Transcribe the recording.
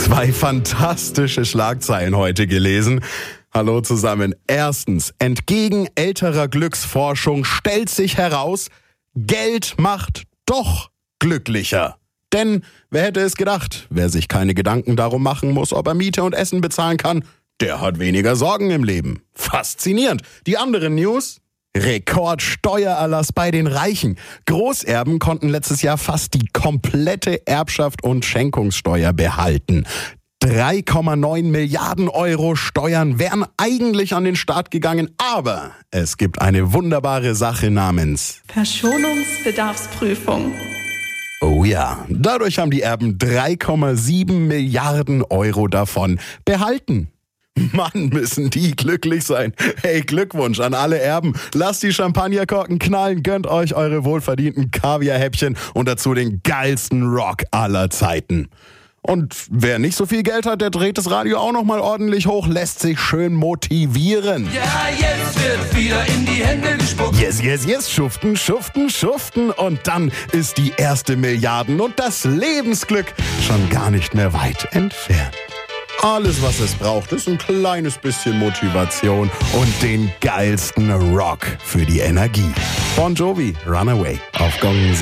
Zwei fantastische Schlagzeilen heute gelesen. Hallo zusammen. Erstens, entgegen älterer Glücksforschung stellt sich heraus, Geld macht doch glücklicher. Denn wer hätte es gedacht, wer sich keine Gedanken darum machen muss, ob er Miete und Essen bezahlen kann, der hat weniger Sorgen im Leben. Faszinierend. Die anderen News? Rekordsteuererlass bei den Reichen. Großerben konnten letztes Jahr fast die komplette Erbschaft und Schenkungssteuer behalten. 3,9 Milliarden Euro Steuern wären eigentlich an den Staat gegangen, aber es gibt eine wunderbare Sache namens Verschonungsbedarfsprüfung. Oh ja, dadurch haben die Erben 3,7 Milliarden Euro davon behalten. Mann, müssen die glücklich sein. Hey, Glückwunsch an alle Erben. Lasst die Champagnerkorken knallen, gönnt euch eure wohlverdienten Kaviarhäppchen und dazu den geilsten Rock aller Zeiten. Und wer nicht so viel Geld hat, der dreht das Radio auch nochmal ordentlich hoch, lässt sich schön motivieren. Ja, jetzt wird wieder in die Hände gespuckt. Yes, schuften, schuften, schuften. Und dann ist die erste Milliarden und das Lebensglück schon gar nicht mehr weit entfernt. Alles, was es braucht, ist ein kleines bisschen Motivation und den geilsten Rock für die Energie. Bon Jovi, Runaway auf Gong 7.